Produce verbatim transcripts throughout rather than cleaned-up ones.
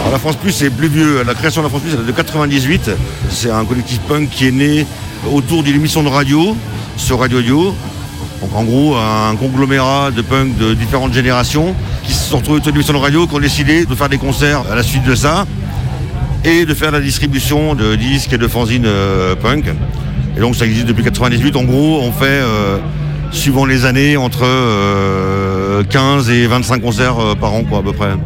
Alors, la France Plus, c'est plus vieux. La création de la France Plus, elle est de quatre-vingt-dix-huit. C'est un collectif punk qui est né autour d'une émission de radio, sur Radio Dio. Donc en gros, un conglomérat de punk de différentes générations qui se sont retrouvés sur une émission de radio, qui ont décidé de faire des concerts à la suite de ça et de faire la distribution de disques et de fanzines euh, punk. Et donc ça existe depuis quatre-vingt-dix-huit. En gros, on fait, euh, suivant les années, entre euh, quinze et vingt-cinq concerts euh, par an, quoi, à peu près.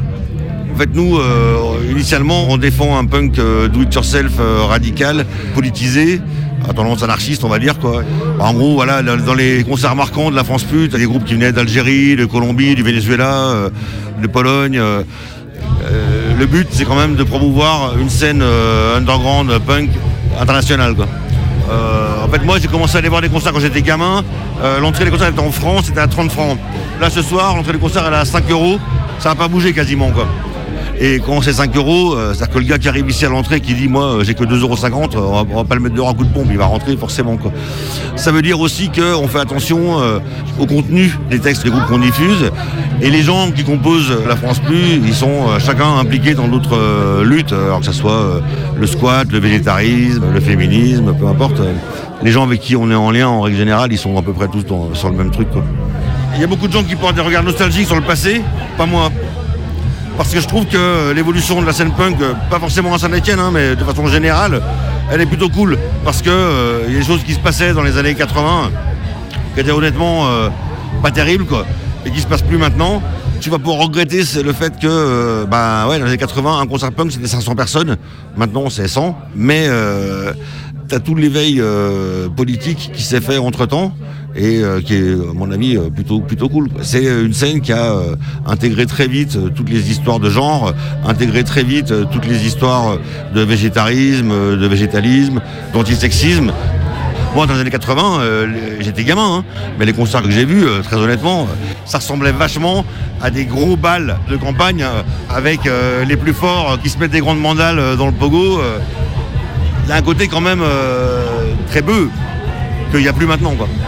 En fait, nous, euh, initialement, on défend un punk euh, do-it-yourself euh, radical, politisé, à tendance anarchiste, on va dire, quoi. En gros, voilà, dans les concerts marquants de la France Plus, t'as des groupes qui venaient d'Algérie, de Colombie, du Venezuela, euh, de Pologne. Euh, euh, le but, c'est quand même de promouvoir une scène euh, underground punk internationale, quoi. Euh, en fait, moi, j'ai commencé à aller voir des concerts quand j'étais gamin. Euh, l'entrée des concerts était en francs, c'était à trente francs. Là, ce soir, l'entrée des concerts, elle est à cinq euros. Ça n'a pas bougé quasiment, quoi. Et quand c'est cinq euros, euh, c'est-à-dire que le gars qui arrive ici à l'entrée qui dit moi j'ai que deux euros cinquante, on va, on va pas le mettre dehors à coup de pompe, il va rentrer forcément, quoi. Ça veut dire aussi qu'on fait attention euh, au contenu des textes des groupes qu'on diffuse. Et les gens qui composent la France Plus, ils sont euh, chacun impliqués dans d'autres euh, luttes, alors que ce soit euh, le squat, le végétarisme, le féminisme, peu importe. Les gens avec qui on est en lien en règle générale, ils sont à peu près tous dans, sur le même truc, quoi. Il y a beaucoup de gens qui portent des regards nostalgiques sur le passé, pas moi. Parce que je trouve que l'évolution de la scène punk, pas forcément à Saint-Etienne, hein, mais de façon générale, elle est plutôt cool. Parce qu'il euh, y a des choses qui se passaient dans les années quatre-vingts, qui étaient honnêtement euh, pas terribles, quoi, et qui se passent plus maintenant. Tu vas pouvoir regretter le fait que, euh, bah ouais, dans les années quatre-vingts, un concert punk c'était cinq cents personnes, maintenant c'est cent, mais euh, t'as tout l'éveil euh, politique qui s'est fait entre-temps. Et euh, qui est, à mon avis, euh, plutôt, plutôt cool. C'est une scène qui a euh, intégré très vite euh, toutes les histoires de genre, euh, intégré très vite euh, toutes les histoires de végétarisme, euh, de végétalisme, d'antisexisme. Moi, dans les années quatre-vingts, euh, j'étais gamin, hein, mais les concerts que j'ai vus, euh, très honnêtement, euh, ça ressemblait vachement à des gros bals de campagne euh, avec euh, les plus forts euh, qui se mettent des grandes mandales euh, dans le pogo. Euh. Il y a un côté quand même euh, très bœuf qu'il n'y a plus maintenant, quoi.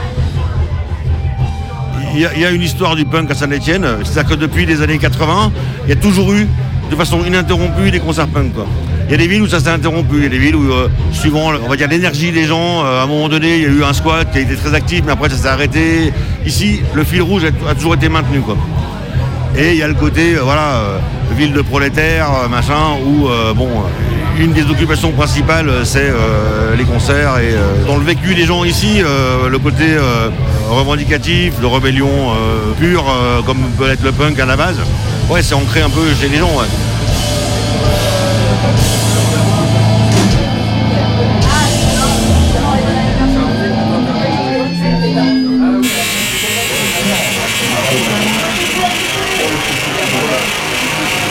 Il y, a, il y a une histoire du punk à Saint-Etienne, c'est-à-dire que depuis les années quatre-vingts, il y a toujours eu, de façon ininterrompue, des concerts punk, quoi. Il y a des villes où ça s'est interrompu, il y a des villes où, euh, suivant, on va dire, l'énergie des gens, euh, à un moment donné, il y a eu un squat qui a été très actif, mais après ça s'est arrêté. Ici, le fil rouge a, a toujours été maintenu, quoi. Et il y a le côté, euh, voilà, euh, ville de prolétaires, euh, machin, où, euh, bon, une des occupations principales, c'est euh, les concerts. Et euh, dans le vécu des gens ici, euh, le côté euh, revendicatif, de rébellion euh, pure, euh, comme peut être le punk à la base, ouais, c'est ancré un peu chez les gens, ouais.